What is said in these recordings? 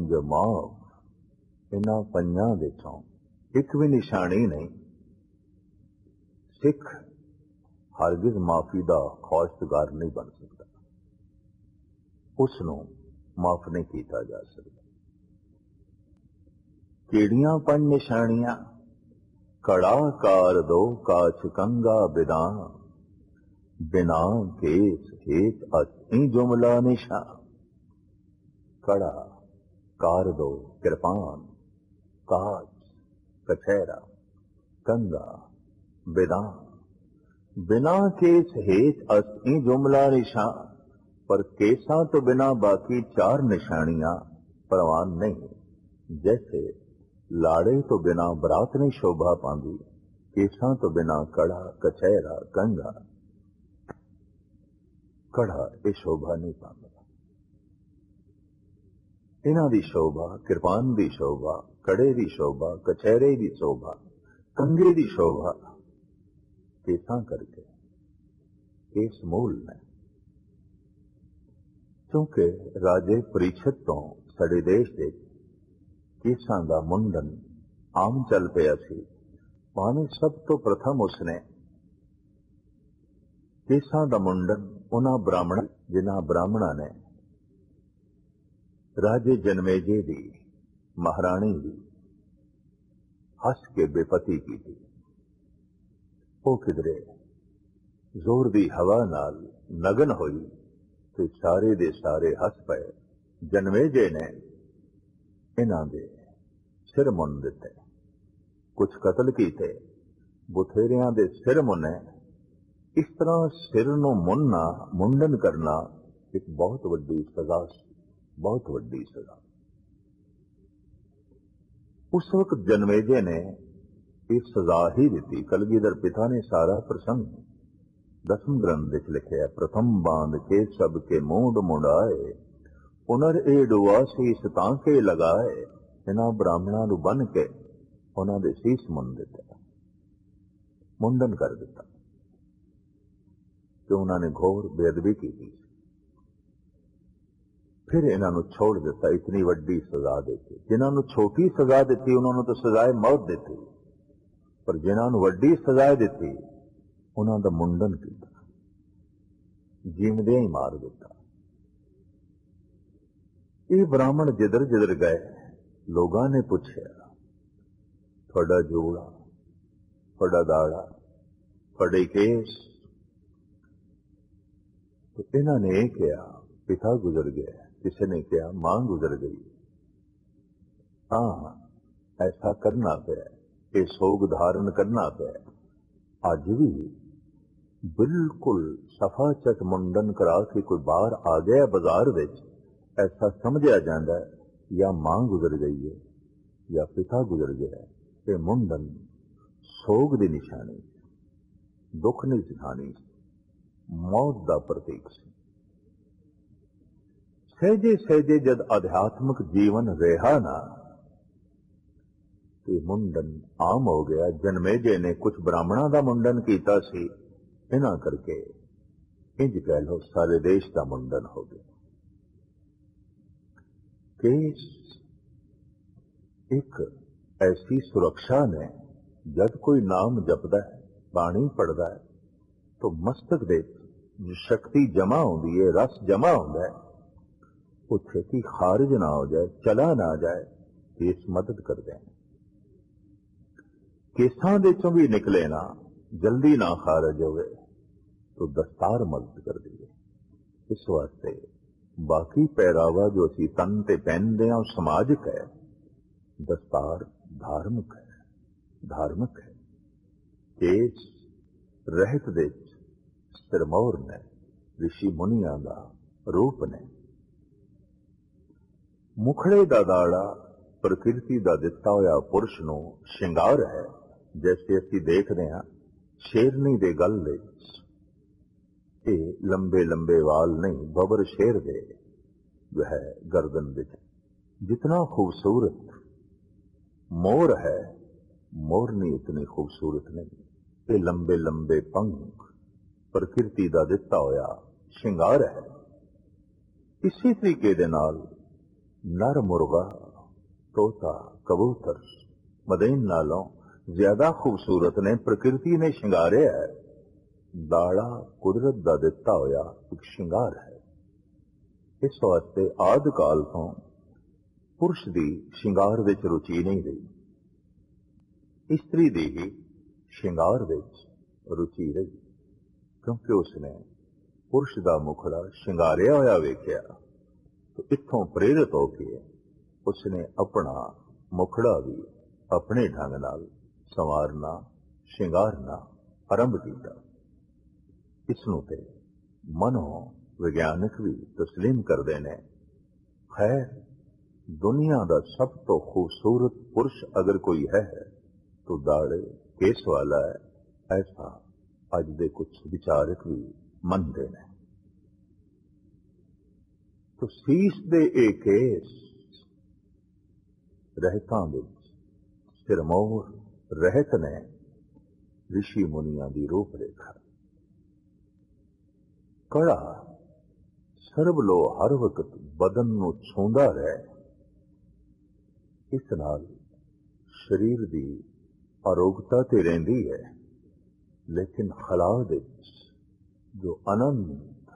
पंज माफ इन्हां पंजां विचों एक भी निशानी नहीं। सिख हरगिज माफी का खौशतगार नहीं बन सकता, उसनों माफ नहीं किया जा सकता। किहड़ियां पंज निशानियां? कड़ा कार दो काच कंगा बिदां, बिना केस हेत असी जुमला निशा। कड़ा कार दो कृपान, काच कछहरा, कंगा बिदां, बिना केस हेत असी जुमला निशा। पर केसा तो बिना बाकी चार निशानियां प्रवान नहीं। जैसे लाड़े तो बिना बरात नहीं शोभा पांदी, केसा तो बिना कड़ा कछहरा कंगा। कड़ा ये शोभा नहीं पाता। इन्हां दी शोभा, कृपान दी शोभा, कड़े दी शोभा, कछहरे दी शोभा, कंगे दी शोभा केसा करके केस मूल ने। क्योंकि राजे परीक्षित तो साडे देश दे केसां दा मुंडन आम चल पिया सी। भावें सब तो प्रथम उसने केसां दा मुंडन उन्हां ब्राह्मण जिन्हां ब्राह्मणा ने राजे जनमेजे दी महाराणी दी हस के बेपती की थी। वो किधरे जोर दी हवा नाल नगन होई ते सारे दे सारे हस पे। जनमेजे ने इन्हां दे सिर मुन दिते, कुछ कतल कीते, बुथेरियां दे सिर मुने। इस तरह सिर नूं मुनना, मुंडन करना एक बहुत वड्डी सजा सी, बहुत वड्डी सजा। उस वक्त जनमेजे ने एक सजा ही दी। कलगीधर पिता ने सारा प्रसंग दसम ग्रंथ विच लिखिया। प्रथम बांध के सबके मूंड मुंडाए, पुनर ए डुआ सीस तांके लगाए। इन्हां ब्राह्मणां नूं बन के उन्हां दे सीस मुन दिते, मुंडन कर दिता कि उन्होंने घोर बेअदबी की थी। फिर इन्हों छोड़ दिता, इतनी वड्डी सजा देती। जिन्होंने छोटी सजा दी उन्होंने तो सजाए मौत दी, पर जिन्होंने वड्डी सजा दी उन्हों का मुंडन किया, जीवदे ही मार दिता। ये ब्राह्मण जिधर जिधर गए लोगों ने पूछा, थोड़ा जोड़ा, थोड़ा दाड़ा, थोड़े केस। तो इन्होंने यह कहा पिता गुजर गया, किसी ने कहा मां गुजर गई। हाँ, ऐसा करना पे, ये सोग धारण करना पे। अज भी बिल्कुल सफा चट मुंडन करा के कोई बाहर आ गया बाजार विच, ऐसा समझा जाता है या मां गुजर गई है या पिता गुजर गया है। ये मुंडन सोग की निशानी, दुख की निशानी, मौत का प्रतीक से। सहजे सहजे जद आध्यात्मिक जीवन रहा ना, तो मुंडन आम हो गया। जनमेजे ने कुछ ब्राह्मणों का मुंडन किया सी, इन्हां करके इंज कह लो सारे देश का मुंडन हो गया। केस एक ऐसी सुरक्षा ने, जब कोई नाम जपदा है, बाणी पढ़दा है, तो मस्तक दे जो शक्ति जमा होती है, रस जमा होता है, वो छेती खारिज ना हो जाए, चला ना जाए। केस मदद करते हैं। केसां दे चों भी निकले ना, जल्दी ना खारिज होवे तो दस्तार मदद कर दी। इस वास्ते बाकी पहरावा जो असी तन ते पहनते हैं समाजिक है, दस्तार धार्मिक है, धार्मिक है। केस रहत दे सिरमौर ने, ऋषि मुनिया का रूप ने। मुखड़े दा दाड़ा प्रकृति का दिता होया पुरुष नूं शिंगार है। जैसे असी देखते हैं शेरनी दे गल ये लंबे लंबे वाल नहीं, बबर शेर दे जो है गर्दन विच। जितना खूबसूरत मोर है, मोरनी इतनी खूबसूरत नहीं। ये लंबे लंबे पंख प्रकृति का दिता होया शिंगार है। इसी तरीके दे नाल नर मुर्गा, तोता, कबूतर मदीन नालों ज्यादा खूबसूरत ने प्रकृति ने शिंगारे है। दाड़ा कुदरत दा दिता होया एक शिंगार है। इस वास्ते आदि काल तो पुरुष दी शिंगार विच रुचि नहीं रही, स्त्री दी ही शिंगार विच रुचि रही, क्योंकि उसने पुरुष दा मुखड़ा शिंगारिया होया वेख्या। तो इत्थों प्रेरित होके उसने अपना मुखड़ा भी अपने ढंग नाल संवारना शिंगारना आरंभ किया। इसनूं ते मनो विज्ञानिक भी तस्लीम करते हैं। खैर, दुनिया का सब तो खूबसूरत पुरुष अगर कोई है तो दाड़े केस वाला है, ऐसा अज दे कुछ विचारक भी मनते हैं। तो सीस दे एक केस रहतां विच सिरमौर रहत ने ऋषि मुनिया की रूपरेखा। कड़ा सरबलो हर वक्त बदन नूं छूंदा रहे, इस नाल शरीर की अरोगता ते रहिंदी है, लेकिन खला विच जो अनंत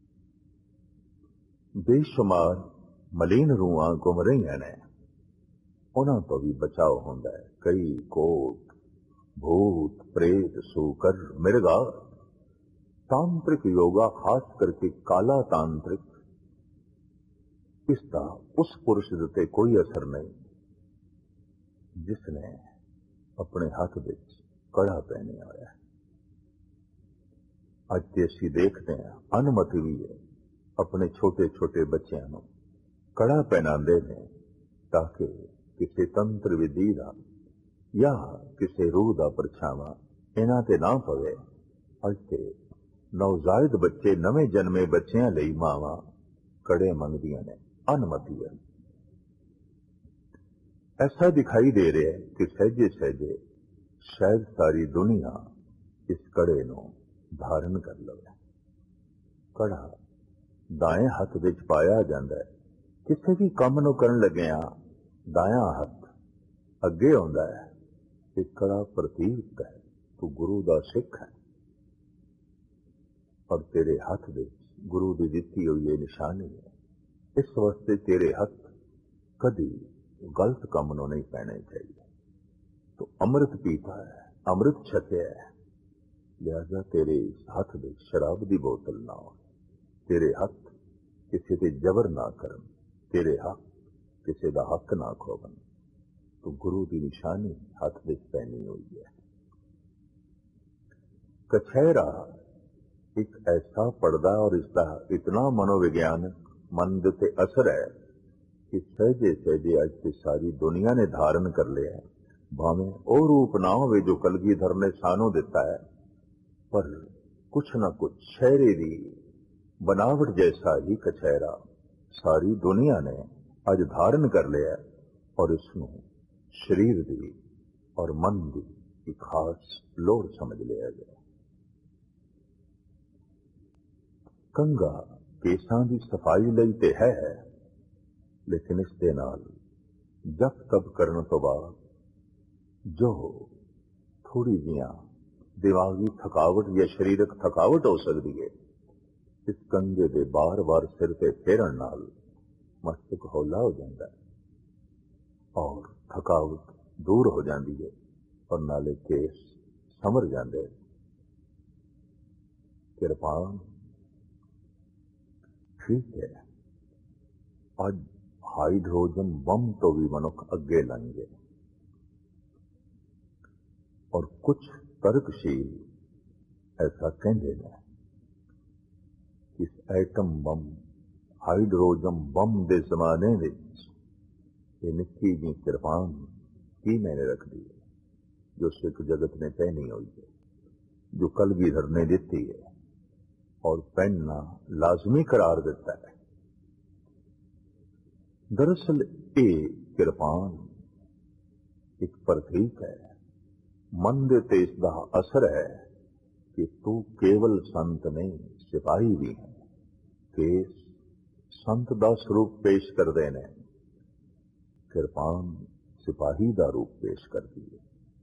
बेशुमार मलीन रूहां घुम रही ने, उन्हां तो भी बचाव होंदा है। कई कोट भूत प्रेत सूकर मिर्गा। तांत्रिक योगा, खास करके काला तांत्रिक, इसका उस पुरुष उत्ते कोई असर नहीं जिसने अपने हाथ विच कड़ा पहने होया है। अज ते असीं देखते हैं अनुमति भी है अपने छोटे छोटे बच्चों को कड़ा पहनाते हैं ताकि किसी तंत्र विधि का या किसी रूह का परछावा इन्हां ते ना पवे। अज ते नवजायद बच्चे, नवे जन्मे बच्चों लई मावां कड़े मंगदियां ने, अनुमति है। ऐसा दिखाई दे रहा है कि सहजे सहजे शायद सारी दुनिया इस कड़े नूं धारण कर लवे। कड़ा दाएं हथ विच पाया जाता है। किसी भी काम नूं करन लग्गिया दाया हथ अगे आउंदा है। एक कड़ा प्रतीक है तू गुरु दा सिख है और तेरे हथ विच गुरु दी दित्ती हुई ये निशानी है। इस वास्ते तेरे हथ कभी गलत काम नूं नहीं पैने चाहिए। तो अमृत पीता है, अमृत छकिया है, लिहाजा तेरे इस हथ विच शराब की बोतल ना हो। तेरे हथ किसी ते जबर ना करन, तेरे हक किसी का हक ना खोवन। तो गुरु की निशानी हथ विच पहनी हुई है। कछहरा एक ऐसा पर्दा और इसका इतना मनोविज्ञानक मन ते असर है कि सहजे सहजे अज से सारी दुनिया ने धारण कर लिया है। भावें ओ रूप ना हो जो कलगीधर ने सानू दिता है, पर कुछ न कुछ शहरे की बनावट जैसा ही कछहरा सारी दुनिया ने अज धारण कर लिया है और इसनों शरीर की और मन की एक खास लोड़ समझ लिया गया। कंगा केसां की सफाई लई ते है, लेकिन इस दे नाल जप तप करने तो बाद जो थोड़ी जियां दिमागी थकावट या शरीरक थकावट हो सकती है, इस कंगे दे बार बार सिर ते फेरन नाल मस्तक हौला हो जाता है और थकावट दूर हो जाती है और नाले केस समर जाते। किरपान ठीक है, अज हाइड्रोजन बम तो भी मनुख अगे लाएंगे और कुछ तर्कशील ऐसा कहते हैं कि इस एटम बम हाइड्रोजन बम के जमाने में ये निक्की जी किरपान की मैंने रख दी है जो सिख जगत ने पहनी हुई है, जो कलगीधर ने दी है और पहनना लाजमी करार देता है। दरअसल ये किरपान एक प्रतीक है, मन दे ते इसका असर है कि तू केवल संत नहीं सिपाही भी है। केस संत का स्वरूप पेश करते हैं ਕਿਰਪਾਨ ਸਿਪਾਹੀ ਦਾ ਰੂਪ ਪੇਸ਼ ਕਰਦੀ ਹੈ।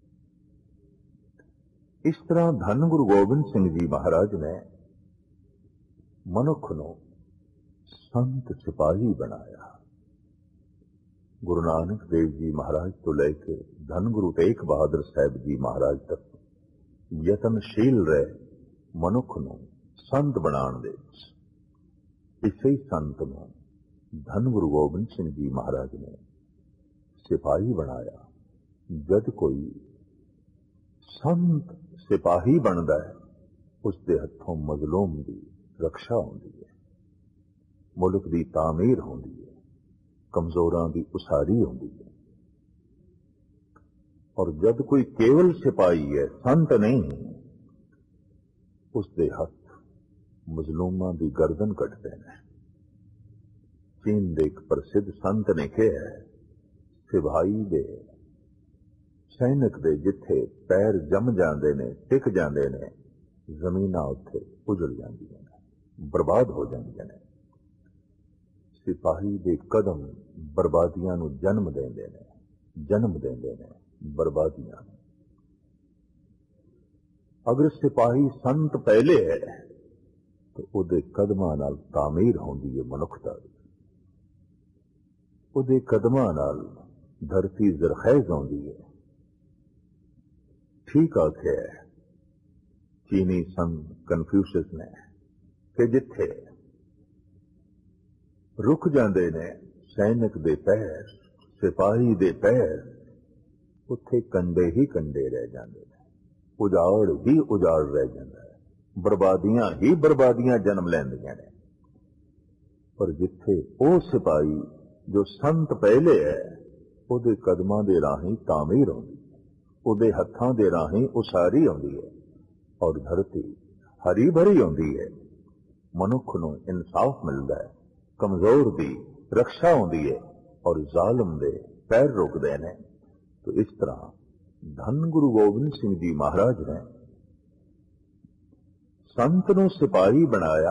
ਇਸ ਤਰ੍ਹਾਂ ਧੰਨ ਗੁਰੂ ਗੋਬਿੰਦ ਸਿੰਘ ਜੀ ਮਹਾਰਾਜ ਨੇ ਮਨੁੱਖ ਨੂੰ ਸੰਤ ਸਿਪਾਹੀ ਬਣਾਇਆ। ਗੁਰੂ ਨਾਨਕ ਦੇਵ ਜੀ ਮਹਾਰਾਜ ਤੋਂ ਲੈ ਕੇ ਧੰਨ ਗੁਰੂ ਤੇਗ ਬਹਾਦਰ ਸਾਹਿਬ ਜੀ ਮਹਾਰਾਜ ਤੱਕ ਯਤਨਸ਼ੀਲ ਰਹੇ ਮਨੁੱਖ ਨੂੰ ਸੰਤ ਬਣਾਉਣ ਦੇ ਵਿੱਚ। ਇਸੇ ਹੀ ਸੰਤ ਨੂੰ ਧੰਨ ਗੁਰੂ ਗੋਬਿੰਦ ਸਿੰਘ ਜੀ ਮਹਾਰਾਜ ਨੇ ਸਿਪਾਹੀ ਬਣਾਇਆ। ਜਦ ਕੋਈ ਸੰਤ ਸਿਪਾਹੀ ਬਣਦਾ ਹੈ, ਉਸ ਦੇ ਹੱਥੋਂ ਮਜ਼ਲੂਮ ਦੀ ਰੱਖਿਆ ਹੁੰਦੀ ਹੈ, ਮੁਲਕ ਦੀ ਤਾਮੀਰ ਹੁੰਦੀ ਹੈ, ਕਮਜ਼ੋਰਾਂ ਦੀ ਉਸਾਰੀ ਹੁੰਦੀ ਹੈ। ਔਰ ਜਦ ਕੋਈ ਕੇਵਲ ਸਿਪਾਹੀ ਹੈ, ਸੰਤ ਨਹੀਂ, ਉਸ ਦੇ ਹੱਥ ਮਜ਼ਲੂਮਾਂ ਦੀ ਗਰਦਨ ਕੱਟਦੇ ਨੇ। ਚੀਨ ਦੇ ਇੱਕ ਪ੍ਰਸਿੱਧ ਸੰਤ ਨੇ ਕਿਹਾ, ਸਿਪਾਹੀ ਦੇ ਸੈਨਿਕ ਦੇ ਜਿੱਥੇ ਪੈਰ ਜੰਮ ਜਾਂਦੇ ਨੇ, ਟਿਕ ਜਾਂਦੇ ਨੇ, ਜ਼ਮੀਨਾਂ ਉੱਥੇ ਉਜੜ ਜਾਂਦੀਆਂ ਨੇ, ਬਰਬਾਦ ਹੋ ਜਾਂਦੀਆਂ ਨੇ। ਸਿਪਾਹੀ ਦੇ ਕਦਮ ਬਰਬਾਦੀਆਂ ਨੂੰ ਜਨਮ ਦਿੰਦੇ ਨੇ ਬਰਬਾਦੀਆਂ ਨੂੰ। ਅਗਰ ਸਿਪਾਹੀ ਸੰਤ ਪਹਿਲੇ ਹੈ ਤਾਂ ਉਹਦੇ ਕਦਮਾਂ ਨਾਲ ਤਾਮੀਰ ਹੁੰਦੀ ਹੈ ਮਨੁੱਖਤਾ ਦੀ। ਉਹਦੇ ਕਦਮਾਂ ਨਾਲ ਧਰਤੀ ਜ਼ਰਖੈਜ਼ ਹੁੰਦੀ ਹੈ। ਠੀਕ ਆਖਿਆ ਚੀਨੀ ਸੰਤ ਕਨਫਿਊਸ਼ਸ ਨੇ ਕਿ ਜਿੱਥੇ ਰੁਕ ਜਾਂਦੇ ਨੇ ਸੈਨਿਕ ਦੇ ਪੈਰ, ਸਿਪਾਹੀ ਦੇ ਪੈਰ, ਉੱਥੇ ਕੰਡੇ ਹੀ ਕੰਡੇ ਰਹਿ ਜਾਂਦੇ ਨੇ, ਉਜਾੜ ਹੀ ਉਜਾੜ ਰਹਿ ਜਾਂਦਾ ਹੈ, ਬਰਬਾਦੀਆਂ ਹੀ ਬਰਬਾਦੀਆਂ ਜਨਮ ਲੈਂਦੀਆਂ ਨੇ। ਪਰ ਜਿੱਥੇ ਉਹ ਸਿਪਾਹੀ ਜੋ ਸੰਤ ਪਹਿਲੇ ਹੈ, ਉਹਦੇ ਕਦਮਾਂ ਦੇ ਰਾਹੀਂ ਤਾਮੀਰ ਹੁੰਦੀ ਹੈ, ਉਹਦੇ ਹੱਥਾਂ ਦੇ ਰਾਹੀਂ ਉਸਾਰੀ ਹੁੰਦੀ ਹੈ, ਔਰ ਧਰਤੀ ਹਰੀ ਭਰੀ ਹੁੰਦੀ ਹੈ। ਮਨੁੱਖ ਨੂੰ ਇਨਸਾਫ ਮਿਲਦਾ ਹੈ, ਕਮਜ਼ੋਰ ਦੀ ਰੱਖਿਆ ਹੁੰਦੀ ਹੈ, ਔਰ ਜ਼ਾਲਮ ਦੇ ਪੈਰ ਰੁਕਦੇ ਨੇ। तो इस तरह धन गुरु गोबिंद सिंह जी महाराज ने संत नूं सिपाही बनाया,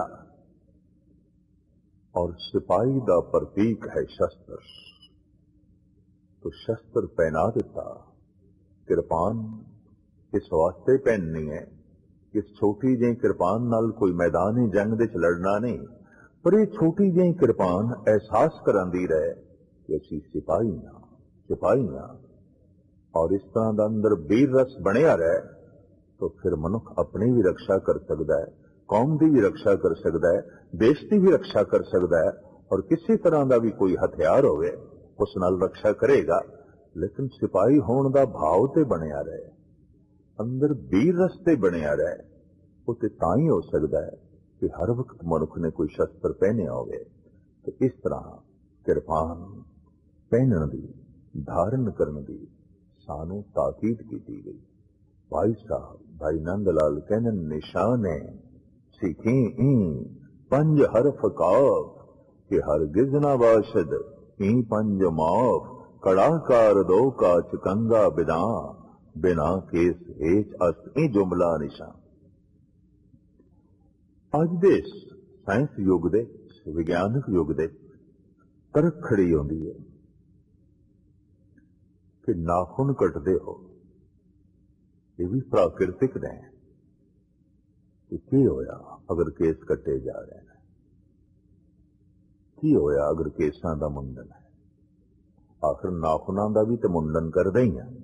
और सिपाही का प्रतीक है शस्त्र। तो शस्त्र पहना दिता। किरपान इस वास्ते पहननी है कि छोटी जी किरपान नाल कोई मैदानी जंग दे लड़ना नहीं, पर यह छोटी जी किरपान एहसास करांदी रहे कि असीं सिपाही हाँ। और इस तरह का अंदर वीर रस बनिया रहे तो फिर मनुख अपनी भी रक्षा कर सकता है, कौम की भी रक्षा कर सकता है, देश की भी रक्षा कर सकता है, और किसी तरह का भी कोई हथियार होवे उस नाल रक्षा करेगा। लेकिन सिपाही होने का भाव ते बनिया रहे, अंदर वीर रस ते बनिया रहे, उसे तां ही हो सकता है कि हर वक्त मनुख ने कोई शस्त्र पहने होवे। तो इस तरह किरपान पहनने की, धारण करने की सानू ताकीद की गई। भाई साहब भाई नंद लाल कहने निशाने सीखी पंज हरफ काफ कि हर गिजना बाशद ई पंज माफ, कड़ाकार दो काच कंगा बिना बिना केस हेच अस्त ई जुमला निशान। अज दे साइंस युग दे, विज्ञानक युग दे तरक खड़ी होंदी है कि नाखून कटते हो, ये भी प्राकृतिक ने। की होया अगर केस कटे जा रहे हैं, की होया अगर केसां दा मुंडन है, आखिर नाखूनां दा भी तो मुंडन करदे ही है।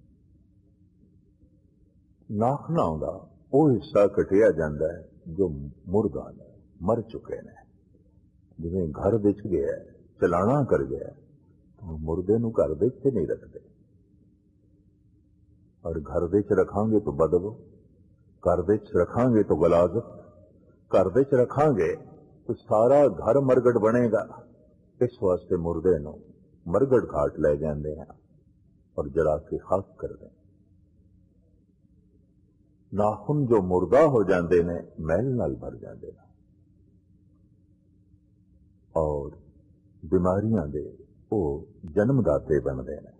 नाखूनां दा वो हिस्सा कटिया जाता है जो मुर्दा ने, मर चुके ने। जिवें घर विच गया चलाना कर गया तो मुर्दे नूं घर दे विच नहीं रखते, और घर दे च रखांगे तो बदबू, घर दे च रखांगे तो गलाजत, घर दे च रखांगे तो सारा घर मरगट बनेगा। इस वास्ते मुर्दे नूं मरगट घाट ले जाते हैं और जला के खाक कर दें। नाखून जो मुर्दा हो जाते ने मैल नाल भर जाते हैं और बीमारियां दे वो जन्मदाते बनते हैं।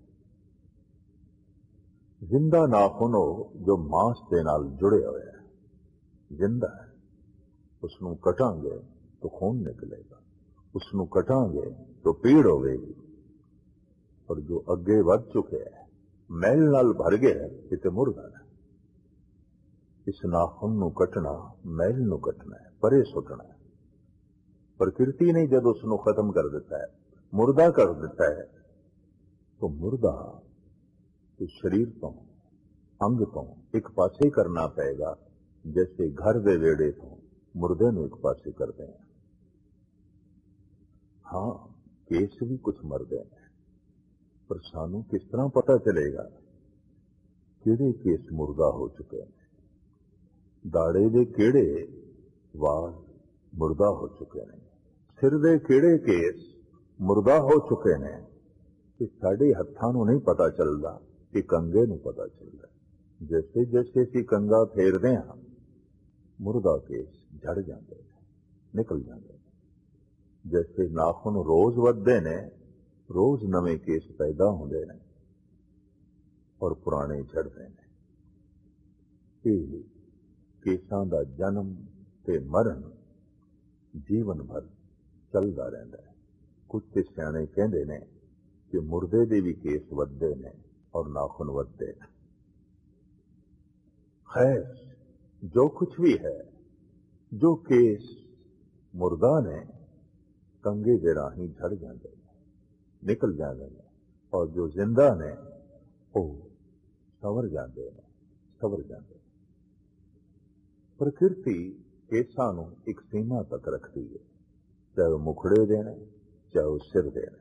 जिंदा नाखून हो जो मांस के नाल जुड़े हुए है, जिंदा है, उसनों कटांगे तो खून निकलेगा, उसनों कटांगे तो पीड़ होगी, और जो अगे वध चुके है मैल नाल भर गया किते मुर्दा है। इस नाखुन नूं कटना मैल नूं कटना है, परे सुटना है। प्रकृति ने जब उसनूं खत्म कर दिता है, मुर्दा कर दिता है, तो मुर्दा तो शरीर तो अंग तो एक पासे करना पएगा, जैसे घर दे वेड़े तो मुर्दे नूं एक पासे करते हैं। हाँ, केस भी कुछ मरदे हैं, पर सानू किस तरह पता चलेगा किहड़े केस मुर्दा हो चुके हैं, दाड़े दे किहड़े वाल मुर्दा हो चुके हैं, सिर दे किहड़े केस मुर्दा हो चुके हैं, कि साडे हत्थां नूं नहीं पता चलता, कि कंगे नूं पता चलता। जैसे जैसे असीं कंगा फेरदे हां मुर्दा केस झड़ जाते हैं, निकल जाते हैं। जैसे नाखून रोज वधदे ने, रोज नवे केस पैदा होंदे ने और पुराने झड़दे ने। ये केसां दा जन्म ते मरण जीवन भर चलदा रहिंदा है। कुछ ते सियाणे कहंदे ने कि मुर्दे दे भी केस वधदे ने और नाखून वधदे ने। खैर, जो कुछ भी है, जो केस मुर्दा ने कंगे दे राही झड़ जाते हैं, निकल जाते हैं, और जो जिंदा ने वो सवर जाते हैं, सवर जाते हैं। प्रकृति केसां नूं एक सीमा तक रखती है, चाहे वो मुखड़े देने, चाहे वो सिर देने।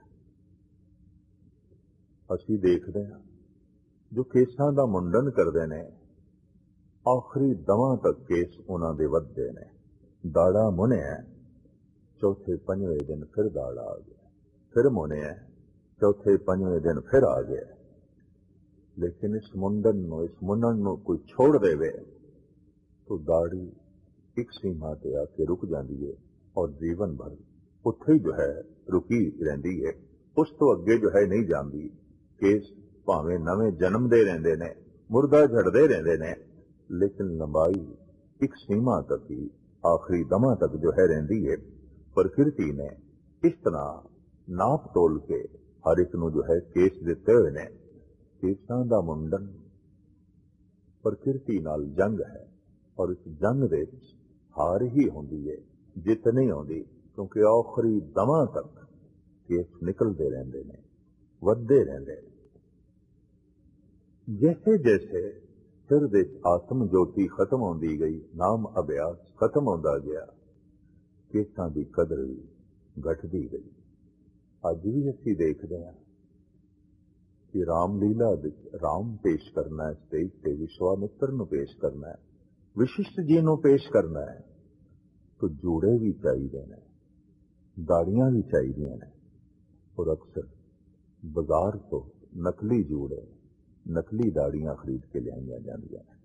असीं देखते हैं जो केसां दा मुंडन करते हैं, आखिरी दवां तक केस उन्हां दे वधदे ने। दाड़ा मुनिया, चौथे पंजवें दिन फिर दाड़ा आ गया, फिर मुनिया, चौथे पंजवें दिन फिर आ गया। लेकिन इस मुंडन नूं, इस मुन्नण नूं कोई छोड़ देवे तो दाढ़ी एक सीमा ते आके रुक जाती है और जीवन भर उत्थे ही जो है रुकी रहती है, उस तो अगे जो है नहीं जाती। केस भावें नवे जन्म दे रहिंदे ने, मुर्दा झड़दे रहिंदे ने, लेकिन लंबाई एक सीमा तक ही, आखिरी दमा तक जो है रहिंदी है। प्रकृति ने इस तरह नाप तोल के हर एक नूं जो है केस दिते हुए ने। केसां दा मुंडन प्रकृति नाल जंग है, और इस जंग दे हार ही होंदी है, जित नहीं होंदी, क्योंकि आखिरी दमा तक केस निकलते रहंदे ने, वधदे रहंदे ने। जैसे जैसे सिर दे आत्म ज्योति खत्म होंदी गई, नाम अभ्यास खत्म होंदा गया, केसां दी कदर भी घटदी गई। अज भी असीं देखदे हां कि रामलीला विच राम पेश करना है, स्टेज ते विश्वामित्र नूं पेश करना है, विशिष्ट जी नूं पेश करना है, तो जूड़े भी चाहिए ने, दाड़ियां भी चाहिए ने, और अक्सर बाजार तो नकली जूड़े, नकली दाड़ियां खरीद के लियाईयां जांदियां ने।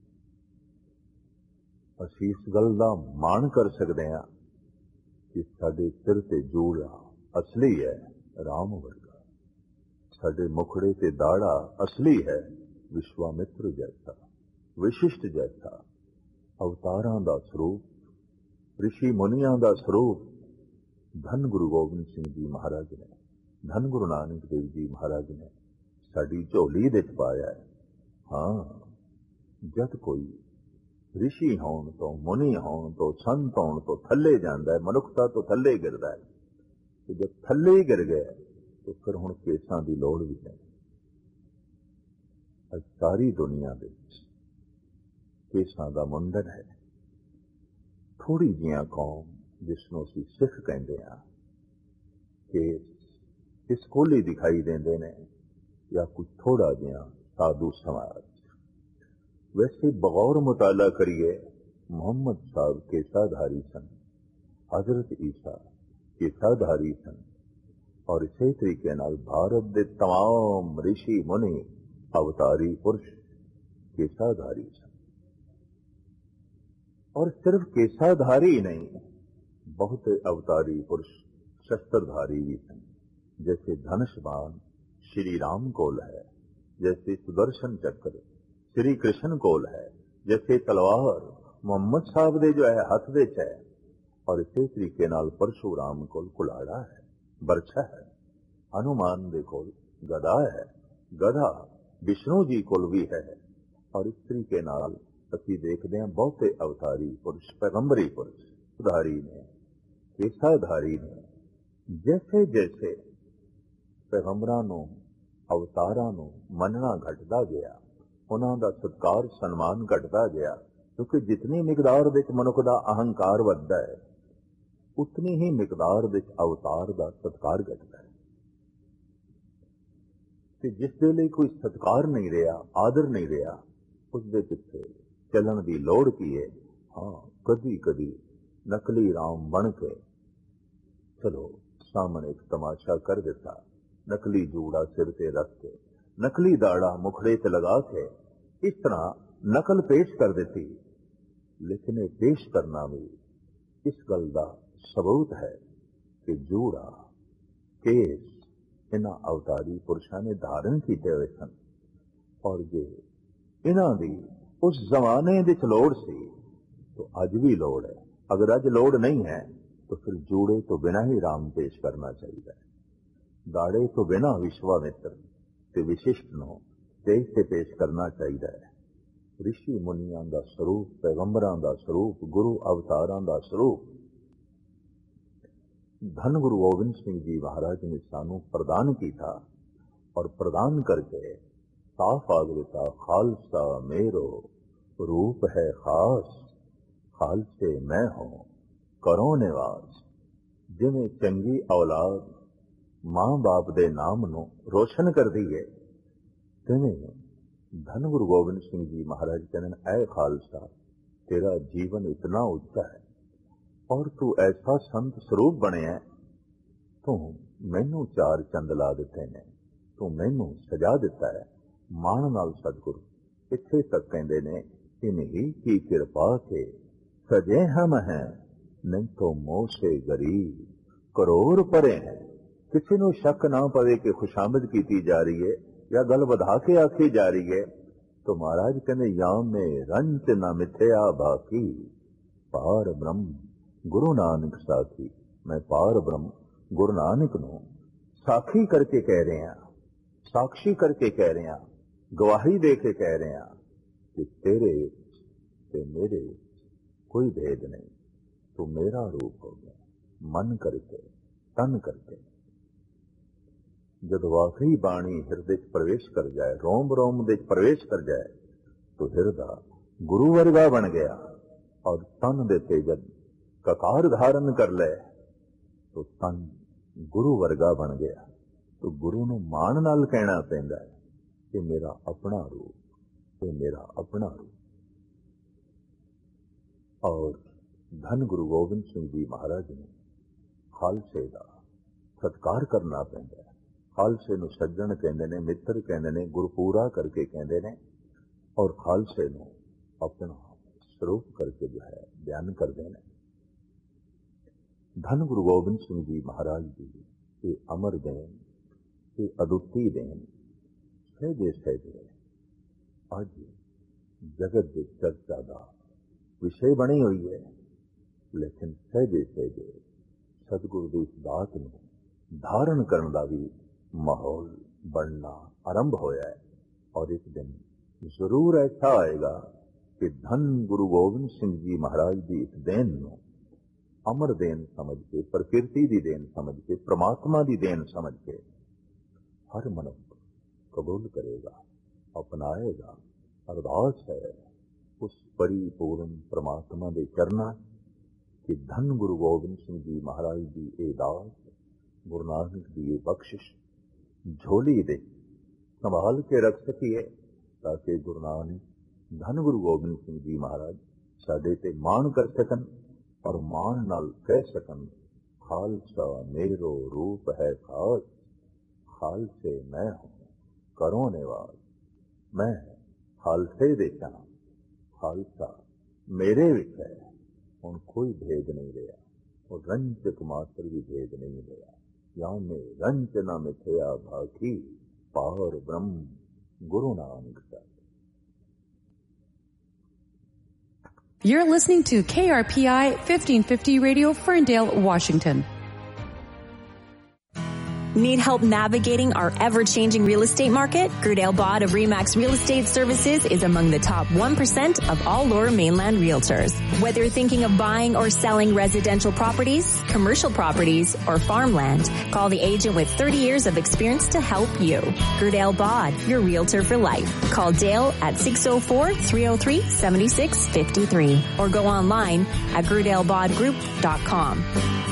असीं इस गल दा माण कर सकते हैं कि साडे सिर ते जूड़ा असली है, राम वर्गा, साडे मुखड़े ते दाड़ा असली है, विश्वामित्र जैसा, विशिष्ट जैसा, अवतारां दा स्वरूप, ऋषि मुनियां दा स्वरूप धन गुरु गोबिंद सिंह जी महाराज ने, धन गुरु नानक देव जी महाराज ने साडी झोली दे पाया है। हाँ, जद कोई ऋषि होण तो, मुनि होण तो, संत होण तो थल्ले जांदा है, मनुखता तो थल्ले गिरदा है, तो जब थल्ले ही गिर गया तो फिर हुण केसां दी लोड़ भी नहीं। अज सारी दुनिया दे केसां दा मुंडन है। थोड़ी जिहियां कौम जिसनों असीं सिख कहंदे हां, केस इस कोली दिखाई देंदे ने, या कुछ थोड़ा जिहा साधु समाज। वैसे बगौर मुताला करिए, मोहम्मद साहब केसाधारी सन, हजरत ईसा केसाधारी सन, और इसे तरीके नाल भारत दे तमाम ऋषि मुनि अवतारी पुरुष केसाधारी सन। और सिर्फ केसाधारी नहीं, बहुत अवतारी पुरुष शस्त्रधारी भी सन। जैसे धनुष्बाण श्री राम कोल है, जैसे सुदर्शन चक्र श्री कृष्ण कोल है, जैसे तलवार मोहम्मद साहब दे जो है हथ विच है, और इसे तरीके नाल परशुराम कोल कुलाड़ा है, बरछा है, हनुमान दे कोल गदा है। गधा विष्णु जी कोल भी है। और इस तरीके नाल ਅਸੀਂ ਦੇਖਦੇ ਹਾਂ ਬਹੁਤੇ ਅਵਤਾਰੀ ਪੁਰਸ਼, ਪੈਗੰਬਰੀ ਪੁਰਸ਼ ਉਧਾਰੀ ਨੇ, ਕੇਸਾਧਾਰੀ ਨੇ। ਜੈਸੇ ਜੈਸੇ ਪੈਗੰਬਰਾਂ ਨੂੰ, ਅਵਤਾਰਾਂ ਨੂੰ ਮੰਨਣਾ ਘਟਦਾ ਗਿਆ, ਉਹਨਾਂ ਦਾ ਸਤਿਕਾਰ ਸਨਮਾਨ ਘਟਦਾ ਗਿਆ, ਕਿਉਂਕਿ ਜਿਤਨੀ ਮਿਕਦਾਰ ਵਿੱਚ ਮਨੁੱਖ ਦਾ ਅਹੰਕਾਰ ਵੱਧਦਾ ਹੈ, ਉਤਨੀ ਹੀ ਮਿਕਦਾਰ ਵਿੱਚ ਅਵਤਾਰ ਦਾ ਸਤਿਕਾਰ ਘਟਦਾ ਹੈ। ਤੇ ਜਿਸ ਦੇ ਲਈ ਕੋਈ ਸਤਿਕਾਰ ਨਹੀਂ ਰਿਹਾ, ਆਦਰ ਨਹੀਂ ਰਿਹਾ, ਉਸ ਦੇ ਪਿੱਛੇ ਚੱਲਣ ਦੀ ਲੋੜ ਕੀ ਹੈ? ਹਾਂ, ਕਦੀ ਕਦੀ ਨਕਲੀ ਰਾਮ ਬਣ ਕੇ ਚਲੋ ਸਾਹਮਣੇ ਇੱਕ ਤਮਾਸ਼ਾ ਕਰ ਦਿੱਤਾ, ਨਕਲੀ ਜੂੜਾ ਸਿਰ ਤੇ ਰੱਖ ਕੇ, ਨਕਲੀ ਦਾੜਾ ਮੁਖੜੇ ਤੇ ਲਗਾ ਕੇ ਇਸ ਤਰ੍ਹਾਂ ਨਕਲ ਪੇਸ਼ ਕਰ ਦਿੱਤੀ। ਲੇਕਿਨ ਇਹ ਪੇਸ਼ ਕਰਨਾ ਵੀ ਇਸ ਗੱਲ ਦਾ ਸਬੂਤ ਹੈ ਕਿ ਜੂੜਾ, ਕੇਸ ਇਹਨਾਂ ਅਵਤਾਰੀ ਪੁਰਸ਼ਾਂ ਨੇ ਧਾਰਨ ਕੀਤੇ ਹੋਏ ਸਨ। ਔਰ ਜੇ ਇਹਨਾਂ ਦੀ ਉਸ ਜ਼ਮਾਨੇ ਵਿੱਚ ਲੋੜ ਸੀ तो ਅੱਜ ਵੀ ਲੋੜ ਹੈ। ਅਗਰ ਅੱਜ ਲੋੜ ਨਹੀਂ ਹੈ तो फिर जूड़े तो बिना ही राम पेश करना चाहिए, दाड़े तो बिना विश्वामित्र ते विशिष्ट नो तेज से पेश करना चाहिए। ऋषि मुनियां दा स्वरूप, पैगंबरां दा स्वरूप, गुरु अवतारां दा स्वरूप धन गुरु गोबिंद सिंह जी महाराज ने सानू प्रदान किया और प्रदान करके साफ आग दिता, खालसा मेरो रूप है खास, खालसे मैं हूं करो निवास। जिवें चंगी औलाद मां बाप दे नाम नूं रोशन कर दी है, तिवें धन गुरु गोबिंद सिंह जी महाराज कहने, ऐ खालसा तेरा जीवन इतना उच्चा है और तू ऐसा संत स्वरूप बने है, तू मैनू चार चंद ला दिते ने, तू मैनू सजा दिता है। मान नाल सतगुरु इत्थे तक कहंदे ने, इन्हीं की कृपा के सजे हम हैं, नहीं तो मोह से गरीब करोड़ परे हैं। किसी ਨੂੰ शक ना पवे कि खुशामद की जा रही है या गल वधा के आखी जा रही है, तो महाराज कहने, याम में रंच न मिथ्या बाकी, पार ब्रह्म गुरु नानक साखी। मैं पार ब्रह्म गुरु नानक नूं साखी करके कह रहे हैं, साक्षी करके कह रहे हैं, गवाही दे के कह रहे हैं कि तेरे ते मेरे कोई भेद नहीं, तो मेरा रूप हो गया मन करके तन करके। जब वाकई बाणी हिरदे प्रवेश कर जाए, रोम रोम दे प्रवेश कर जाए, तो हिरदा गुरु वर्गा बन गया। और तन देते जब ककार धारण कर ले तो तन गुरु वर्गा बन गया। तो गुरु नूं मान नाल कहना पैंदा है कि मेरा अपना रूप, ये मेरा अपना रूप। और धन गुरु गोबिंद सिंह जी महाराज ने खालसे का सत्कार करना पैंदा है। खालसे नूं सज्जण कहंदे ने, मित्र कहंदे ने, गुरपूरा करके कहंदे ने, और खालसे नूं अपना स्वरूप करके जो है बयान करते हैं। धन गुरु गोबिंद सिंह जी महाराज जी ये अमर देन, ये अदुੱਤੀ देन सहजे सहजे अज जगत की चर्चा का विषय बनी हुई है। लेकिन सहजे सहजे सतगुरु की इस दात में धारण करने का भी माहौल बनना आरंभ होया है। और एक दिन जरूर ऐसा आएगा कि धन गुरु गोबिंद सिंह जी महाराज की इस देन नूं अमर देन समझ के, प्रकृति की देन समझ के, परमात्मा की देन समझ के हर मनुष्य कबूल करेगा, अपनाएगा। अरदास है उस परिपूर्ण परमात्मा के चरणा कि धन गुरु गोबिंद सिंह जी महाराज की ये दास, गुरु नानक की ये बख्शिश झोली दे संभाल के रख सकिए, ताकि गुरु नानक धन गुरु गोबिंद सिंह जी महाराज साडे ते मान कर सकन और मान नाल कह सकन, खालसा मेरो रूप है खास, खालसे मैं हूं करो निवास। मैं खालसे दे चना, खालसा मेरे विच है, हुण कोई भेद नहीं रहा, और रंचक मात्र भी भेद नहीं रहा। या में रंच न मिथ्या भाखी, पार ब्रह्म गुरु नानक साखी। You're listening to KRPI 1550 Radio, Ferndale, Washington. Need help navigating our ever-changing real estate market? Gerdale Bod of RE/MAX Real Estate Services is among the top 1% of all Lower Mainland realtors. Whether you're thinking of buying or selling residential properties, commercial properties, or farmland, call the agent with 30 years of experience to help you. Gerdale Bod, your realtor for life. Call Dale at 604-303-7653 or go online at GerdaleBodGroup.com.